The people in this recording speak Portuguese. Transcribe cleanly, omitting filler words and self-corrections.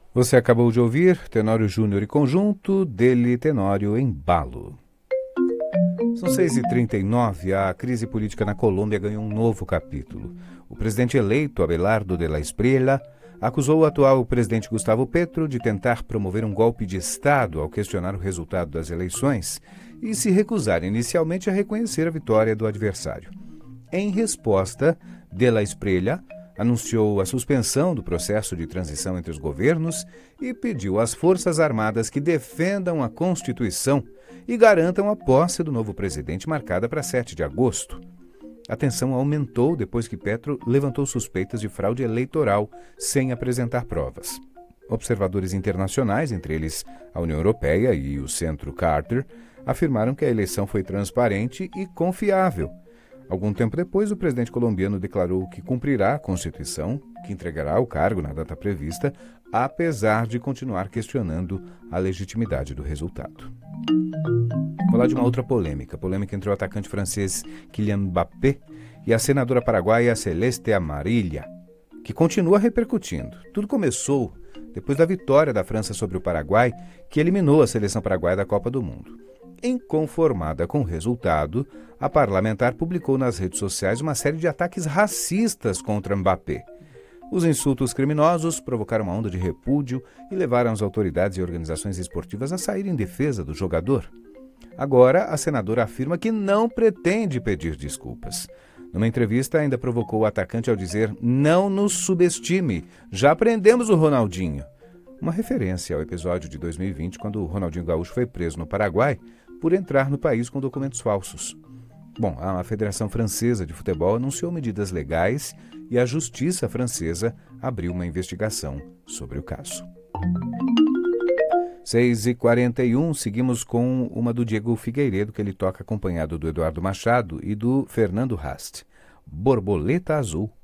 Você acabou de ouvir Tenório Júnior e Conjunto, dele Tenório Embalo. São 6h39, a crise política na Colômbia ganhou um novo capítulo. O presidente eleito, Abelardo de la Espriella, acusou o atual presidente Gustavo Petro de tentar promover um golpe de Estado ao questionar o resultado das eleições e se recusar inicialmente a reconhecer a vitória do adversário. Em resposta, de la Espriella anunciou a suspensão do processo de transição entre os governos e pediu às Forças Armadas que defendam a Constituição e garantam a posse do novo presidente marcada para 7 de agosto. A tensão aumentou depois que Petro levantou suspeitas de fraude eleitoral sem apresentar provas. Observadores internacionais, entre eles a União Europeia e o Centro Carter, afirmaram que a eleição foi transparente e confiável. Algum tempo depois, o presidente colombiano declarou que cumprirá a Constituição, que entregará o cargo na data prevista, apesar de continuar questionando a legitimidade do resultado. Vou falar de uma outra polêmica entre o atacante francês Kylian Mbappé e a senadora paraguaia Celeste Amarilla, que continua repercutindo. Tudo começou depois da vitória da França sobre o Paraguai, que eliminou a seleção paraguaia da Copa do Mundo. Inconformada com o resultado, a parlamentar publicou nas redes sociais uma série de ataques racistas contra Mbappé. Os insultos criminosos provocaram uma onda de repúdio e levaram as autoridades e organizações esportivas a sair em defesa do jogador. Agora, a senadora afirma que não pretende pedir desculpas. Numa entrevista, ainda provocou o atacante ao dizer: "Não nos subestime, já prendemos o Ronaldinho." Uma referência ao episódio de 2020, quando o Ronaldinho Gaúcho foi preso no Paraguai por entrar no país com documentos falsos. Bom, a Federação Francesa de Futebol anunciou medidas legais e a Justiça Francesa abriu uma investigação sobre o caso. 6h41, seguimos com uma do Diego Figueiredo, que ele toca acompanhado do Eduardo Machado e do Fernando Rast. Borboleta Azul.